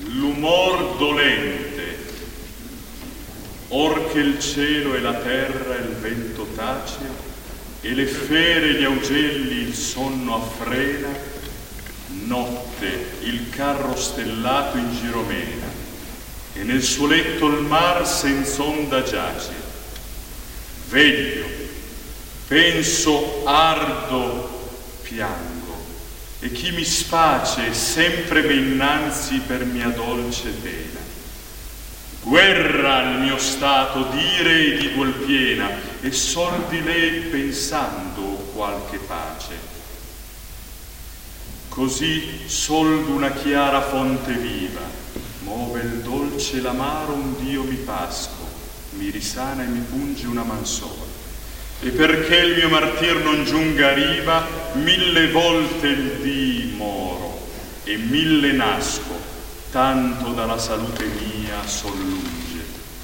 l'umor dolente, or che il cielo e la terra il vento tace, e le fere e gli augelli il sonno affrena, notte il carro stellato in giro mena, e nel suo letto il mar senz'onda giace. Veglio, penso, ardo, piango, e chi mi sface sempre m'è innanzi per mia dolce pena. Guerra al mio stato d'ire e di duol piena, e sol di lei pensando qualche pace. Così sol d'una chiara fonte viva move il dolce e l'amaro un Dio mi pasco, mi risana e mi punge una man sola. E perché il mio martir non giunga a riva, 1000 volte il dì moro e 1000 nasco, tanto dalla salute mia son lungi.